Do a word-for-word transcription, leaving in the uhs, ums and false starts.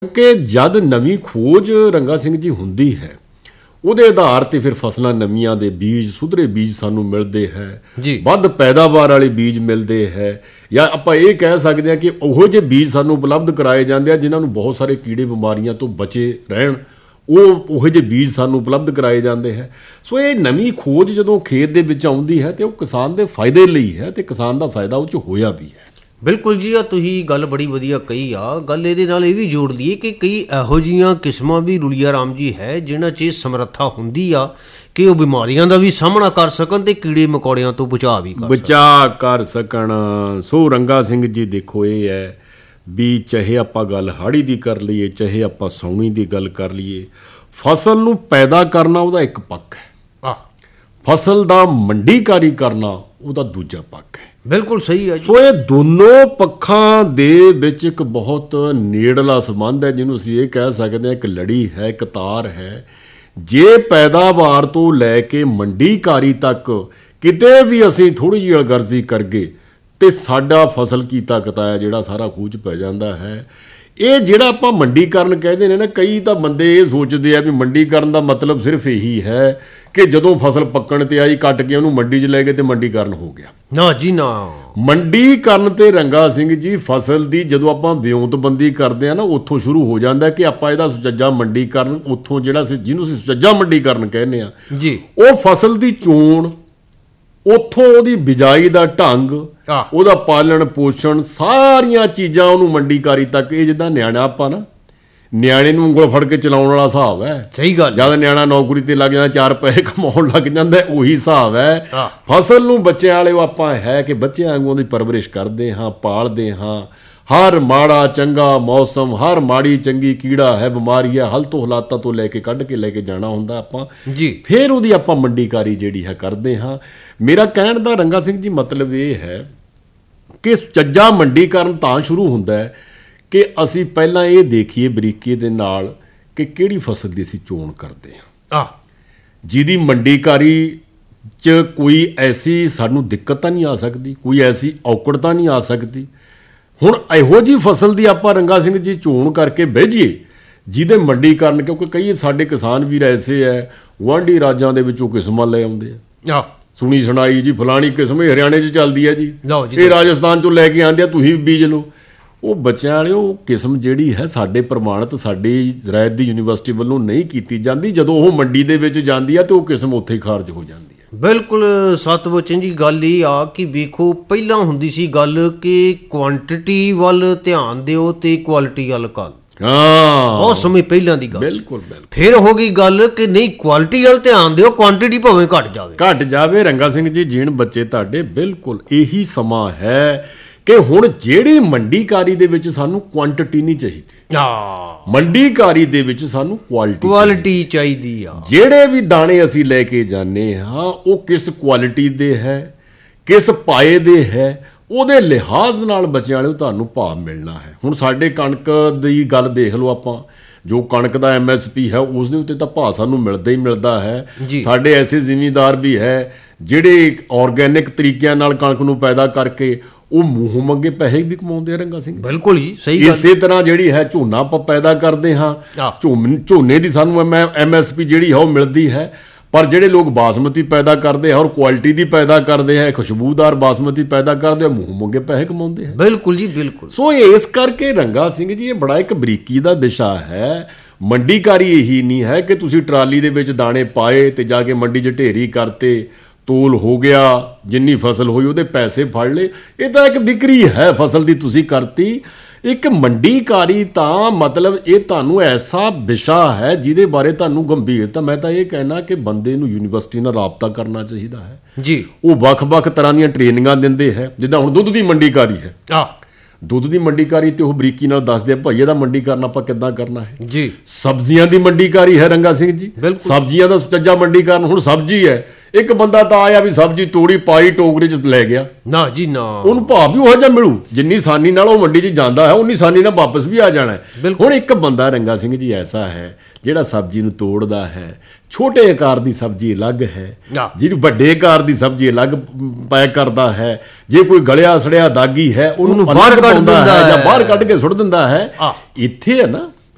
ਕਿ ਜਦ ਨਵੀਂ ਖੋਜ ਰੰਗਾ ਸਿੰਘ ਜੀ ਹੁੰਦੀ ਹੈ ਉਹਦੇ ਆਧਾਰ ਤੇ ਫਿਰ ਫਸਲਾਂ ਨਵੀਆਂ ਦੇ ਬੀਜ ਸੁਧਰੇ ਬੀਜ ਸਾਨੂੰ ਮਿਲਦੇ ਹੈ, ਵੱਧ ਪੈਦਾਵਾਰ ਵਾਲੇ ਬੀਜ ਮਿਲਦੇ ਹੈ, ਜਾਂ ਆਪਾਂ ਇਹ ਕਹਿ ਸਕਦੇ ਹਾਂ ਕਿ ਉਹੋ ਜਿਹੇ ਬੀਜ ਸਾਨੂੰ ਉਪਲਬਧ ਕਰਾਏ ਜਾਂਦੇ ਆ ਜਿਨ੍ਹਾਂ ਨੂੰ ਬਹੁਤ ਸਾਰੇ ਕੀੜੇ ਬਿਮਾਰੀਆਂ ਤੋਂ ਬਚੇ ਰਹਿਣ, ਉਹ ਉਹੋ ਜਿਹੇ ਬੀਜ ਸਾਨੂੰ ਉਪਲਬਧ ਕਰਾਏ ਜਾਂਦੇ ਹੈ। ਸੋ ਇਹ ਨਵੀਂ ਖੋਜ ਜਦੋਂ ਖੇਤ ਦੇ ਵਿੱਚ ਆਉਂਦੀ ਹੈ ਤੇ ਉਹ ਕਿਸਾਨ ਦੇ ਫਾਇਦੇ ਲਈ ਹੈ ਤੇ ਕਿਸਾਨ ਦਾ ਫਾਇਦਾ ਉਹ 'ਚ ਹੋਇਆ ਵੀ ਹੈ। ਬਿਲਕੁਲ ਜੀ, ਆ ਤੁਸੀਂ ਗੱਲ ਬੜੀ ਵਧੀਆ ਕਹੀ ਆ। ਗੱਲ ਇਹਦੇ ਨਾਲ ਇਹ ਵੀ ਜੋੜ ਲਈਏ ਕਿ ਕਈ ਇਹੋ ਜਿਹੀਆਂ ਕਿਸਮਾਂ ਵੀ ਰੁਲੀਆ ਰਾਮ ਜੀ ਹੈ ਜਿਨ੍ਹਾਂ 'ਚ ਇਹ ਸਮਰੱਥਾ ਹੁੰਦੀ ਆ ਕਿ ਉਹ ਬਿਮਾਰੀਆਂ ਦਾ ਵੀ ਸਾਹਮਣਾ ਕਰ ਸਕਣ ਤੇ ਕੀੜੇ ਮਕੌੜਿਆਂ ਤੋਂ ਬਚਾਅ ਵੀ ਕਰ ਬਚਾਅ ਕਰ ਸਕਣ। ਸੋ ਰੰਗਾ ਸਿੰਘ ਜੀ ਦੇਖੋ ਇਹ ਹੈ ਵੀ ਚਾਹੇ ਆਪਾਂ ਗੱਲ ਹਾੜੀ ਦੀ ਕਰ ਲਈਏ ਚਾਹੇ ਆਪਾਂ ਸਾਉਣੀ ਦੀ ਗੱਲ ਕਰ ਲਈਏ, ਫਸਲ ਨੂੰ ਪੈਦਾ ਕਰਨਾ ਉਹਦਾ ਇੱਕ ਪੱਖ ਹੈ, ਫਸਲ ਦਾ ਮੰਡੀਕਾਰੀ ਕਰਨਾ ਉਹਦਾ ਦੂਜਾ ਪੱਖ ਹੈ। ਬਿਲਕੁਲ ਸਹੀ ਹੈ। ਸੋ ਇਹ ਦੋਨੋਂ ਪੱਖਾਂ ਦੇ ਵਿੱਚ ਇੱਕ ਬਹੁਤ ਨੇੜਲਾ ਸੰਬੰਧ ਹੈ ਜਿਹਨੂੰ ਅਸੀਂ ਇਹ ਕਹਿ ਸਕਦੇ ਹਾਂ ਇੱਕ ਲੜੀ ਹੈ, ਇੱਕ ਤਾਰ ਹੈ। ਜੇ ਪੈਦਾਵਾਰ ਤੋਂ ਲੈ ਕੇ ਮੰਡੀਕਾਰੀ ਤੱਕ ਕਿਤੇ ਵੀ ਅਸੀਂ ਥੋੜ੍ਹੀ ਜਿਹੀ ਅਲਗਰਜ਼ੀ ਕਰਗੇ ਤੇ ਸਾਡਾ ਫਸਲ ਕੀਤਾ ਕਤਾਇਆ ਜਿਹੜਾ ਸਾਰਾ ਖੂਚ ਪੈ ਜਾਂਦਾ ਹੈ। ਇਹ ਜਿਹੜਾ ਆਪਾਂ ਮੰਡੀਕਰਨ ਕਹਿੰਦੇ ਨੇ ਨਾ, ਕਈ ਤਾਂ ਬੰਦੇ ਇਹ ਸੋਚਦੇ ਆ ਵੀ ਮੰਡੀਕਰਨ ਦਾ ਮਤਲਬ ਸਿਰਫ ਇਹੀ ਹੈ ਕਿ ਜਦੋਂ ਫਸਲ ਪੱਕਣ ਤੇ ਆਈ ਕੱਟ ਕੇ ਉਹਨੂੰ ਮੰਡੀ 'ਚ ਲੈ ਗਏ ਤੇ ਮੰਡੀਕਰਨ ਹੋ ਗਿਆ। ਨਾ ਜੀ ਨਾ, ਮੰਡੀਕਰਨ ਤੇ ਰੰਗਾ ਸਿੰਘ ਜੀ ਫਸਲ ਦੀ ਜਦੋਂ ਆਪਾਂ ਵਿਉਂਤਬੰਦੀ ਕਰਦੇ ਆ ਨਾ ਉੱਥੋਂ ਸ਼ੁਰੂ ਹੋ ਜਾਂਦਾ ਕਿ ਆਪਾਂ ਇਹਦਾ ਸੁਚੱਜਾ ਮੰਡੀਕਰਨ ਉੱਥੋਂ ਜਿਹੜਾ ਜਿਹਨੂੰ ਅਸੀਂ ਸੁਚੱਜਾ ਮੰਡੀਕਰਨ ਕਹਿੰਦੇ ਆ ਜੀ, ਉਹ ਫਸਲ ਦੀ ਚੋਣ, ਉੱਥੋਂ ਉਹਦੀ ਬਿਜਾਈ ਦਾ ਢੰਗ, ਉਹਦਾ ਪਾਲਣ ਪੋਸ਼ਣ, ਸਾਰੀਆਂ ਚੀਜ਼ਾਂ ਉਹਨੂੰ ਮੰਡੀਕਾਰੀ ਤੱਕ। ਇਹ ਜਿੱਦਾਂ ਨਿਆਣਾ ਆਪਾਂ ਨਾ ਨਿਆਣੇ ਨੂੰ ਉਂਗਲ ਫੜ ਕੇ ਚਲਾਉਣ ਵਾਲਾ ਹਿਸਾਬ ਹੈ। ਸਹੀ ਗੱਲ। ਜਦ ਨਿਆਣਾ ਨੌਕਰੀ ਤੇ ਲੱਗ ਜਾਂਦਾ ਚਾਰ ਪੈਸੇ ਕਮਾਉਣ ਲੱਗ ਜਾਂਦਾ ਉਹੀ ਹਿਸਾਬ ਹੈ। ਫਸਲ ਨੂੰ ਬੱਚਿਆਂ ਵਾਲੇ ਆਪਾਂ ਹੈ ਕਿ ਬੱਚਿਆਂ ਵਾਂਗੂ ਉਹਦੀ ਪਰਵਰਿਸ਼ ਕਰਦੇ ਹਾਂ, ਪਾਲਦੇ ਹਾਂ। ਹਰ ਮਾੜਾ ਚੰਗਾ ਮੌਸਮ, ਹਰ ਮਾੜੀ ਚੰਗੀ ਕੀੜਾ ਹੈ, ਬਿਮਾਰੀ ਹੈ, ਹਲ ਤੋਂ ਹਾਲਾਤਾਂ ਤੋਂ ਲੈ ਕੇ ਕੱਢ ਕੇ ਲੈ ਕੇ ਜਾਣਾ ਹੁੰਦਾ ਆਪਾਂ ਜੀ। ਫਿਰ ਉਹਦੀ ਆਪਾਂ ਮੰਡੀਕਾਰੀ ਜਿਹੜੀ ਹੈ ਕਰਦੇ ਹਾਂ। ਮੇਰਾ ਕਹਿਣ ਦਾ ਰੰਗਾ ਸਿੰਘ ਜੀ ਮਤਲਬ ਇਹ ਹੈ ਕਿ ਸੁਚੱਜਾ ਮੰਡੀਕਰਨ ਤਾਂ ਸ਼ੁਰੂ ਹੁੰਦਾ ਹੈ ਕਿ ਅਸੀਂ ਪਹਿਲਾਂ ਇਹ ਦੇਖੀਏ ਬਰੀਕੀ ਦੇ ਨਾਲ ਕਿ ਕਿਹੜੀ ਫਸਲ ਦੀ ਅਸੀਂ ਚੋਣ ਕਰਦੇ ਹਾਂ, ਜਿਹਦੀ ਮੰਡੀਕਾਰੀ 'ਚ ਕੋਈ ਐਸੀ ਸਾਨੂੰ ਦਿੱਕਤ ਤਾਂ ਨਹੀਂ ਆ ਸਕਦੀ, ਕੋਈ ਐਸੀ ਔਕੜ ਤਾਂ ਨਹੀਂ ਆ ਸਕਦੀ। ਹੁਣ ਇਹੋ ਜਿਹੀ ਫਸਲ ਦੀ ਆਪਾਂ ਰੰਗਾ ਸਿੰਘ ਜੀ ਚੋਣ ਕਰਕੇ ਬਹਿ ਜਾਈਏ ਜਿਹਦੇ ਮੰਡੀਕਰਨ, ਕਿਉਂਕਿ ਕਈ ਸਾਡੇ ਕਿਸਾਨ ਵੀਰ ਐਸੇ ਹੈ ਗੁਆਂਢੀ ਰਾਜਾਂ ਦੇ ਵਿੱਚੋਂ ਕਿਸਮਾਂ ਲੈ ਆਉਂਦੇ ਆ, ਸੁਣੀ ਸੁਣਾਈ ਜੀ ਫਲਾਣੀ ਕਿਸਮ ਇਹ ਹਰਿਆਣੇ 'ਚ ਚੱਲਦੀ ਹੈ ਜੀ, ਇਹ ਰਾਜਸਥਾਨ 'ਚੋਂ ਲੈ ਕੇ ਆਉਂਦੇ ਆ, ਤੁਸੀਂ ਵੀ ਬੀਜ ਲਓ। ਉਹ ਬੱਚਿਆਂ ਵਾਲੇ ਉਹ ਕਿਸਮ ਜਿਹੜੀ ਹੈ ਸਾਡੇ ਪ੍ਰਮਾਣਿਤ ਸਾਡੀ ਜ਼ਰਾਇਤ ਦੀ ਯੂਨੀਵਰਸਿਟੀ ਵੱਲੋਂ ਨਹੀਂ ਕੀਤੀ ਜਾਂਦੀ। ਜਦੋਂ ਉਹ ਮੰਡੀ ਦੇ ਵਿੱਚ ਜਾਂਦੀ ਆ ਤੇ ਉਹ ਕਿਸਮ ਉੱਥੇ ਹੀ ਖਾਰਜ ਹੋ ਜਾਂਦੀ ਹੈ। ਬਿਲਕੁਲ ਸਤਵਚਨ ਜੀ, ਗੱਲ ਇਹ ਆ ਕਿ ਵੇਖੋ ਪਹਿਲਾਂ ਹੁੰਦੀ ਸੀ ਗੱਲ ਕਿ ਕੁਆਂਟਿਟੀ ਵੱਲ ਧਿਆਨ ਦਿਓ ਤੇ ਕੁਆਲਿਟੀ ਵੱਲ ਕੱਲ, ਹਾਂ ਬਹੁਤ ਸਮੇਂ ਪਹਿਲਾਂ ਦੀ ਗੱਲ। ਬਿਲਕੁਲ ਬਿਲਕੁਲ। ਫਿਰ ਹੋ ਗਈ ਗੱਲ ਕਿ ਨਹੀਂ ਕੁਆਲਿਟੀ ਵੱਲ ਧਿਆਨ ਦਿਓ, ਕੁਆਂਟਿਟੀ ਭਾਵੇਂ ਘੱਟ ਜਾਵੇ ਘੱਟ ਜਾਵੇ। ਰੰਗਾ ਸਿੰਘ ਜੀ ਜੀਣ ਬੱਚੇ ਤੁਹਾਡੇ, ਬਿਲਕੁਲ ਇਹੀ ਸਮਾਂ ਹੈ ਕਿ ਹੁਣ ਜਿਹੜੀ ਮੰਡੀਕਾਰੀ ਦੇ ਵਿੱਚ ਸਾਨੂੰ ਕੁਆਂਟਿਟੀ ਨਹੀਂ ਚਾਹੀਦੀ, ਮੰਡੀਕਾਰੀ ਦੇ ਵਿੱਚ ਸਾਨੂੰ ਕੁਆਲਿਟੀ ਕੁਆਲਿਟੀ ਚਾਹੀਦੀ ਆ। ਜਿਹੜੇ ਵੀ ਦਾਣੇ ਅਸੀਂ ਲੈ ਕੇ ਜਾਂਦੇ ਹਾਂ ਉਹ ਕਿਸ ਕੁਆਲਿਟੀ ਦੇ ਹੈ, ਕਿਸ ਪਾਏ ਦੇ ਹੈ, ਉਹਦੇ ਲਿਹਾਜ਼ ਨਾਲ ਬੱਚਿਆਂ ਵਾਲੇ ਤੁਹਾਨੂੰ ਭਾਅ ਮਿਲਣਾ ਹੈ। ਹੁਣ ਸਾਡੇ ਕਣਕ ਦੀ ਗੱਲ ਦੇਖ ਲਓ, ਆਪਾਂ ਜੋ ਕਣਕ ਦਾ ਐਮ ਐਸ ਪੀ ਹੈ ਉਸ ਦੇ ਉੱਤੇ ਤਾਂ ਭਾਅ ਸਾਨੂੰ ਮਿਲਦਾ ਹੀ ਮਿਲਦਾ ਹੈ। ਸਾਡੇ ਐਸੇ ਜ਼ਿਮੀਂਦਾਰ ਵੀ ਹੈ ਜਿਹੜੇ ਔਰਗੈਨਿਕ ਤਰੀਕਿਆਂ ਨਾਲ ਕਣਕ ਨੂੰ ਪੈਦਾ ਕਰਕੇ ਉਹ ਮੂੰਹ ਮੰਗੇ ਪੈਸੇ ਵੀ ਕਮਾਉਂਦੇ ਆ ਰੰਗਾ ਸਿੰਘ। ਬਿਲਕੁਲ ਜੀ ਸਹੀ ਗੱਲ। ਇਸੇ ਤਰ੍ਹਾਂ ਜਿਹੜੀ ਹੈ ਝੋਨਾ ਆਪਾਂ ਪੈਦਾ ਕਰਦੇ ਹਾਂ, ਝੋਨੇ ਦੀ ਸਾਨੂੰ ਐਮ ਐਸ ਪੀ ਜਿਹੜੀ ਹੈ ਉਹ ਮਿਲਦੀ ਹੈ, ਪਰ ਜਿਹੜੇ ਲੋਕ ਬਾਸਮਤੀ ਪੈਦਾ ਕਰਦੇ ਆ ਔਰ ਕੁਆਲਿਟੀ ਦੀ ਪੈਦਾ ਕਰਦੇ ਆ, ਖੁਸ਼ਬੂਦਾਰ ਬਾਸਮਤੀ ਪੈਦਾ ਕਰਦੇ ਆ, ਮੂੰਹ ਮੰਗੇ ਪੈਸੇ ਕਮਾਉਂਦੇ ਆ। ਬਿਲਕੁਲ ਜੀ ਬਿਲਕੁਲ। ਸੋ ਇਸ ਕਰਕੇ ਰੰਗਾ ਸਿੰਘ ਜੀ ਇਹ ਬੜਾ ਇੱਕ ਬਰੀਕੀ ਦਾ ਵਿਸ਼ਾ ਹੈ। ਮੰਡੀਕਾਰੀ ਇਹੀ ਨਹੀਂ ਹੈ ਕਿ ਤੁਸੀਂ ਟਰਾਲੀ ਦੇ ਵਿੱਚ ਦਾਣੇ ਪਾਏ ਤੇ ਜਾ ਕੇ ਮੰਡੀ 'ਚ ਢੇਰੀ ਕਰਤੇ, ਤੋਲ ਹੋ ਗਿਆ, ਜਿੰਨੀ ਫਸਲ ਹੋਈ ਉਹਦੇ ਪੈਸੇ ਫੜ ਲਏ। ਇਹ ਤਾਂ ਇੱਕ ਵਿਕਰੀ ਹੈ ਫਸਲ ਦੀ ਤੁਸੀਂ ਕਰਤੀ। ਇੱਕ ਮੰਡੀਕਾਰੀ ਤਾਂ ਮਤਲਬ ਇਹ ਤੁਹਾਨੂੰ ਐਸਾ ਵਿਸ਼ਾ ਹੈ ਜਿਹਦੇ ਬਾਰੇ ਤੁਹਾਨੂੰ ਗੰਭੀਰਤਾ, ਮੈਂ ਤਾਂ ਇਹ ਕਹਿਣਾ ਕਿ ਬੰਦੇ ਨੂੰ ਯੂਨੀਵਰਸਿਟੀ ਨਾਲ ਰਾਬਤਾ ਕਰਨਾ ਚਾਹੀਦਾ ਹੈ ਜੀ। ਉਹ ਵੱਖ-ਵੱਖ ਤਰ੍ਹਾਂ ਦੀਆਂ ਟ੍ਰੇਨਿੰਗਾਂ ਦਿੰਦੇ ਹੈ। ਜਿੱਦਾਂ ਹੁਣ ਦੁੱਧ ਦੀ ਮੰਡੀਕਾਰੀ ਹੈ, ਦੁੱਧ ਦੀ ਮੰਡੀਕਾਰੀ ਤੇ ਉਹ ਬਰੀਕੀ ਨਾਲ ਦੱਸਦੇ ਆ ਭਾਈ ਇਹਦਾ ਮੰਡੀਕਰਨ ਆਪਾਂ ਕਿੱਦਾਂ ਕਰਨਾ ਹੈ ਜੀ। ਸਬਜ਼ੀਆਂ ਦੀ ਮੰਡੀਕਾਰੀ ਹੈ ਰੰਗਾ ਸਿੰਘ ਜੀ, ਸਬਜ਼ੀਆਂ ਦਾ ਸੁਚੱਜਾ ਮੰਡੀਕਰਨ। ਹੁਣ ਸਬਜ਼ੀ ਹੈ, ਇੱਕ ਬੰਦਾ ਤਾਂ ਆਇਆ ਵੀ ਸਬਜ਼ੀ ਤੋੜੀ ਪਾਈ ਟੋਕਰੇ 'ਚ ਲੈ ਗਿਆ, ਨਾ ਜੀ ਨਾ, ਉਹਨੂੰ ਭਾਅ ਵੀ ਉਹੋ ਜਿਹਾ ਮਿਲੂ ਜਿੰਨੀ ਆਸਾਨੀ ਨਾਲ ਉਹ ਮੰਡੀ 'ਚ ਜਾਂਦਾ ਹੈ ਉਨੀ ਆਸਾਨੀ ਨਾਲ ਵਾਪਸ ਵੀ ਆ ਜਾਣਾ ਹੈ। ਹੁਣ ਇੱਕ ਬੰਦਾ ਰੰਗਾ ਸਿੰਘ ਜੀ ਐਸਾ ਹੈ ਜਿਹੜਾ ਸਬਜ਼ੀ ਨੂੰ ਤੋੜਦਾ ਹੈ, ਛੋਟੇ ਆਕਾਰ ਦੀ ਸਬਜ਼ੀ ਅਲੱਗ ਹੈ, ਜਿਹੜੀ ਵੱਡੇ ਆਕਾਰ ਦੀ ਸਬਜ਼ੀ ਅਲੱਗ ਪੈਕ ਕਰਦਾ ਹੈ। ਜੇ ਕੋਈ ਗਲਿਆ ਸੜਿਆ ਦਾਗੀ ਹੈ ਉਹਨੂੰ ਬਾਹਰ ਕੱਢ ਦਿੰਦਾ ਹੈ ਜਾਂ ਬਾਹਰ ਕੱਢ ਕੇ ਸੁੱਟ ਦਿੰਦਾ ਹੈ। ਇੱਥੇ ਹੈ ਨਾ